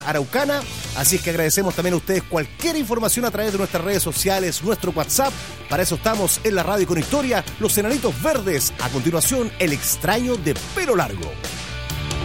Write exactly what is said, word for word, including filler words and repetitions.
araucana, así es que agradecemos también a ustedes cualquier información a través de nuestras redes sociales, nuestro WhatsApp. Para eso estamos en la radio con historia, Los Enanitos Verdes. A continuación, El extraño de pelo largo.